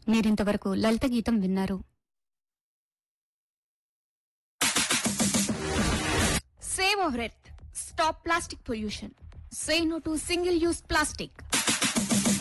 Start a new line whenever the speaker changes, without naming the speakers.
మీరింతవరకు లలిత గీతం విన్నారు.
Save our earth. Stop plastic pollution. Say no to single-use plastic.